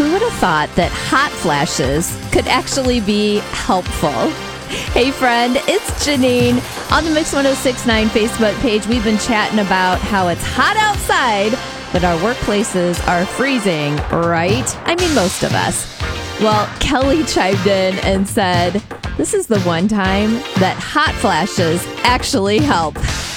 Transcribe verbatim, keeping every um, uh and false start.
who would have thought that hot flashes could actually be helpful? Hey friend, it's Janine. On the Mix one oh six point nine Facebook page, we've been chatting about how it's hot outside, but our workplaces are freezing, right? I mean, most of us. Well, Kelly chimed in and said, this is the one time that hot flashes actually help.